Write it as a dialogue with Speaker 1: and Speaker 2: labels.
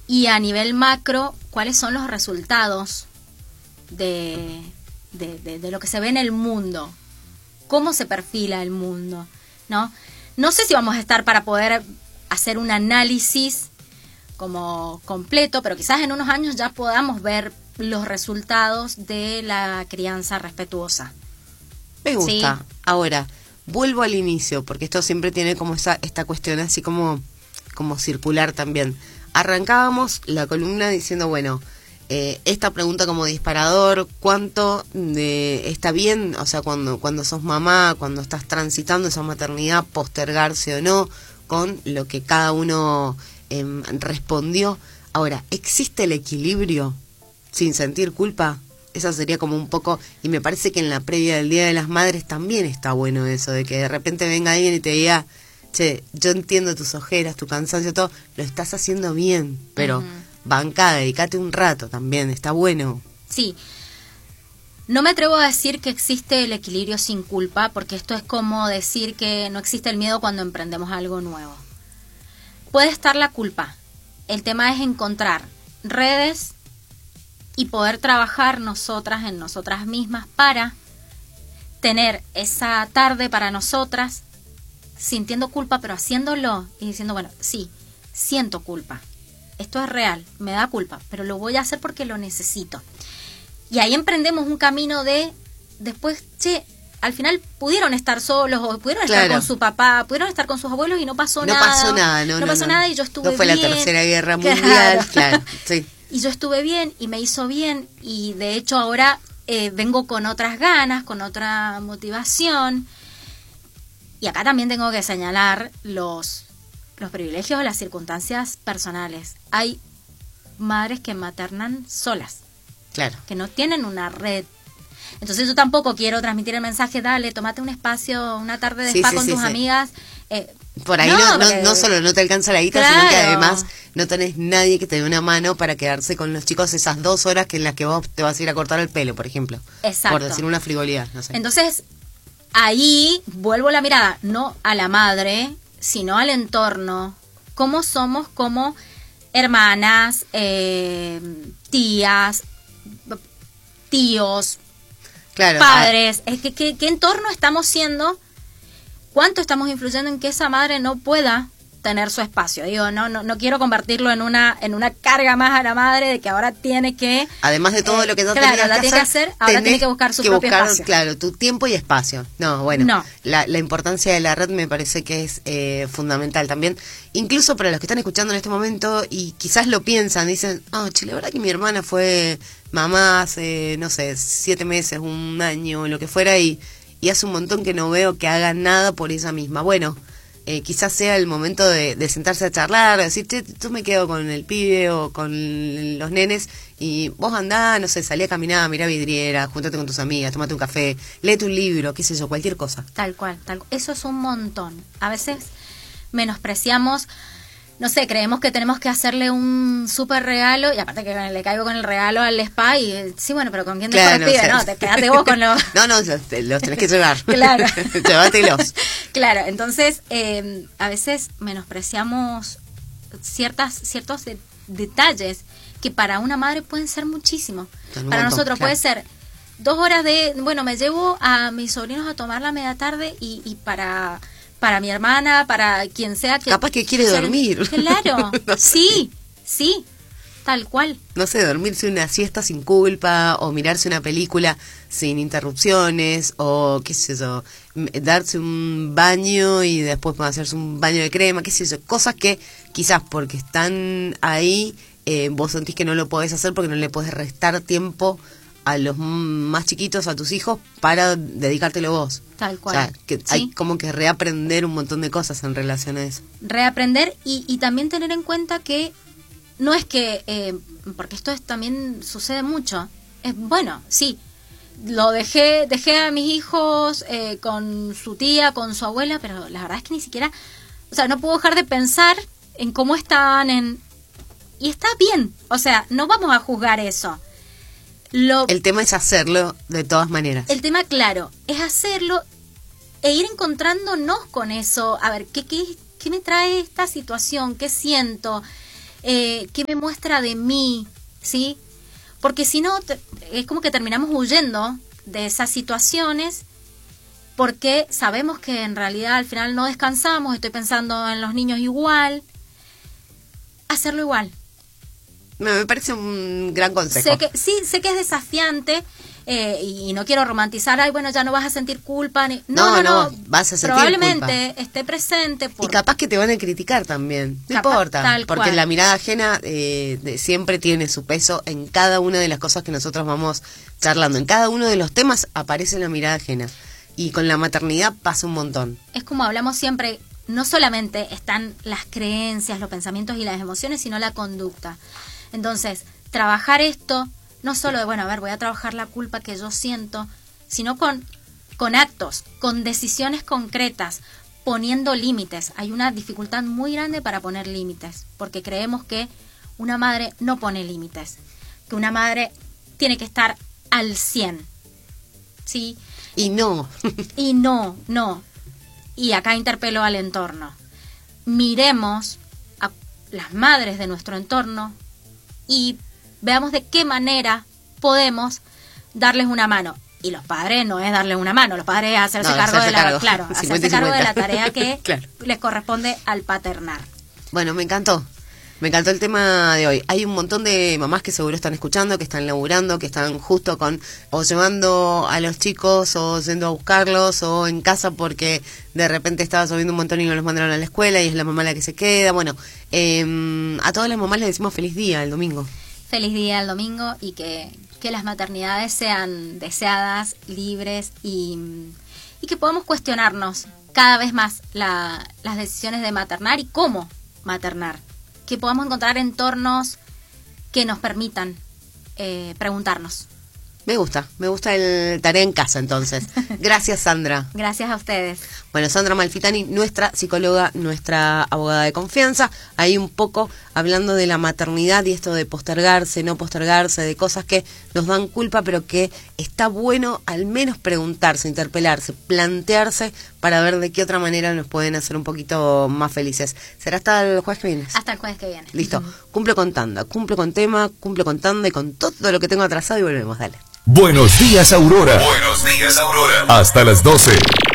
Speaker 1: Y a nivel macro, ¿cuáles son los resultados de lo que se ve en el mundo? ¿Cómo se perfila el mundo? No sé si vamos a estar para poder hacer un análisis como completo, pero quizás en unos años ya podamos ver los resultados de la crianza respetuosa.
Speaker 2: Me gusta.
Speaker 1: ¿Sí?
Speaker 2: Ahora, vuelvo al inicio, porque esto siempre tiene como esta cuestión así como circular también. Arrancábamos la columna diciendo, bueno, esta pregunta como disparador, ¿cuánto está bien? O sea, cuando sos mamá, cuando estás transitando esa maternidad, postergarse o no, con lo que cada uno respondió. Ahora, ¿existe el equilibrio sin sentir culpa? Esa sería como un poco, y me parece que en la previa del Día de las Madres también está bueno eso, de que de repente venga alguien y te diga, che, yo entiendo tus ojeras, tu cansancio, todo, lo estás haciendo bien, pero bancá, dedicate un rato también, está bueno.
Speaker 1: Sí. No me atrevo a decir que existe el equilibrio sin culpa, porque esto es como decir que no existe el miedo cuando emprendemos algo nuevo. Puede estar la culpa. El tema es encontrar redes y poder trabajar nosotras en nosotras mismas para tener esa tarde para nosotras, sintiendo culpa, pero haciéndolo y diciendo, bueno, sí, siento culpa. Esto es real, me da culpa, pero lo voy a hacer porque lo necesito. Y ahí emprendemos un camino de, después, che, al final pudieron estar solos o pudieron estar con su papá, pudieron estar con sus abuelos y no pasó nada.
Speaker 2: No pasó nada
Speaker 1: y yo estuve bien.
Speaker 2: No fue la Tercera Guerra Mundial, claro, sí.
Speaker 1: Y yo estuve bien y me hizo bien y de hecho ahora vengo con otras ganas, con otra motivación. Y acá también tengo que señalar los privilegios o las circunstancias personales. Hay madres que maternan solas.
Speaker 2: Claro. Que
Speaker 1: no tienen una red. Entonces yo tampoco quiero transmitir el mensaje, dale, tómate un espacio, una tarde de spa con tus amigas.
Speaker 2: Por ahí no solo no te alcanza la guita, sino que además no tenés nadie que te dé una mano para quedarse con los chicos esas 2 horas en las que vos te vas a ir a cortar el pelo, por ejemplo.
Speaker 1: Exacto.
Speaker 2: Por decir una frivolidad, no sé.
Speaker 1: Entonces, ahí vuelvo la mirada, no a la madre, sino al entorno. ¿Cómo somos como hermanas, tías, tíos,
Speaker 2: claro,
Speaker 1: padres? ¿Qué entorno estamos siendo? ¿Cuánto estamos influyendo en que esa madre no pueda tener su espacio? Digo, no quiero convertirlo en una carga más a la madre de que ahora tiene que...
Speaker 2: Además de todo lo que
Speaker 1: tiene que hacer, ahora tiene que buscar su propio espacio.
Speaker 2: Claro, tu tiempo y espacio. La importancia de la red me parece que es fundamental también. Incluso para los que están escuchando en este momento y quizás lo piensan, dicen, la verdad que mi hermana fue mamá hace, 7 meses, 1 año, lo que fuera, y hace un montón que no veo que haga nada por ella misma. Bueno, quizás sea el momento de sentarse a charlar, de decir, che, tú me quedo con el pibe o con los nenes y vos andá, salí a caminar, mirá vidriera, juntate con tus amigas, tomate un café, léete un libro, qué sé yo, cualquier cosa.
Speaker 1: Tal cual. Eso es un montón. A veces menospreciamos, creemos que tenemos que hacerle un súper regalo y aparte que le caigo con el regalo al spa y sí, bueno, pero ¿con quién te el pibe? Quédate vos con los...
Speaker 2: los tenés que llevar.
Speaker 1: Claro.
Speaker 2: Llévatelos.
Speaker 1: Claro, entonces a veces menospreciamos ciertos detalles que para una madre pueden ser muchísimo. Para nosotros puede ser 2 horas me llevo a mis sobrinos a tomar la media tarde y para mi hermana, para quien sea que...
Speaker 2: Capaz que quiere dormir.
Speaker 1: Claro, sí, tal cual.
Speaker 2: Dormirse una siesta sin culpa, o mirarse una película sin interrupciones, o qué sé yo, darse un baño y después hacerse un baño de crema, qué sé yo, cosas que quizás porque están ahí, vos sentís que no lo podés hacer porque no le podés restar tiempo a los más chiquitos, a tus hijos, para dedicártelo vos.
Speaker 1: Tal cual.
Speaker 2: O sea, que hay como que reaprender un montón de cosas en relación a eso.
Speaker 1: Reaprender y también tener en cuenta que no es que, porque esto también sucede mucho, lo dejé a mis hijos con su tía, con su abuela, pero la verdad es que ni siquiera, no puedo dejar de pensar en cómo están, y está bien, no vamos a juzgar eso.
Speaker 2: El tema es hacerlo de todas maneras.
Speaker 1: El tema, claro, es hacerlo e ir encontrándonos con eso. A ver, ¿qué me trae esta situación? ¿Qué siento? ¿Qué me muestra de mí? ¿Sí? Porque si no, es como que terminamos huyendo de esas situaciones porque sabemos que en realidad al final no descansamos, estoy pensando en los niños igual, hacerlo igual.
Speaker 2: Me parece un gran consejo.
Speaker 1: Sé que es desafiante y no quiero romantizar, ay, bueno, ya no vas a sentir culpa. No,
Speaker 2: vas a sentir
Speaker 1: probablemente
Speaker 2: culpa.
Speaker 1: Esté presente.
Speaker 2: Y capaz que te van a criticar también, no importa, porque la mirada ajena siempre tiene su peso en cada una de las cosas que nosotros vamos charlando. En cada uno de los temas aparece la mirada ajena. Y con la maternidad pasa un montón.
Speaker 1: Es como hablamos siempre, no solamente están las creencias, los pensamientos y las emociones, sino la conducta. Entonces, trabajar esto, no solo de, bueno, a ver, voy a trabajar la culpa que yo siento, sino con actos, con decisiones concretas, poniendo límites. Hay una dificultad muy grande para poner límites, porque creemos que una madre no pone límites, que una madre tiene que estar al 100, ¿sí?
Speaker 2: Y no.
Speaker 1: Y no. Y acá interpelo al entorno. Miremos a las madres de nuestro entorno y veamos de qué manera podemos darles una mano. Y los padres no es darles una mano, los padres es hacerse cargo de la, claro, hacerse cargo de la tarea que claro, les corresponde al paternar.
Speaker 2: Bueno, me encantó el tema de hoy. Hay un montón de mamás que seguro están escuchando, que están laburando, que están justo o llevando a los chicos, o yendo a buscarlos, o en casa porque de repente estaba lloviendo un montón y no los mandaron a la escuela y es la mamá la que se queda. Bueno, a todas las mamás les decimos feliz día el domingo.
Speaker 1: Feliz día el domingo y que las maternidades sean deseadas, libres y que podamos cuestionarnos cada vez más las decisiones de maternar y cómo maternar. Que podamos encontrar entornos que nos permitan preguntarnos.
Speaker 2: Me gusta el tarea en casa, entonces. Gracias, Sandra.
Speaker 1: Gracias a ustedes.
Speaker 2: Bueno, Sandra Malfitani, nuestra psicóloga, nuestra abogada de confianza, ahí un poco hablando de la maternidad y esto de postergarse, no postergarse, de cosas que nos dan culpa, pero que está bueno al menos preguntarse, interpelarse, plantearse para ver de qué otra manera nos pueden hacer un poquito más felices. ¿Será hasta el jueves que viene?
Speaker 1: Hasta el jueves que viene.
Speaker 2: Listo. Cumplo con tanda, cumplo con tema, cumplo con tanda y con todo lo que tengo atrasado y volvemos. Dale.
Speaker 3: Buenos días, Aurora. Buenos días, Aurora. Hasta las 12.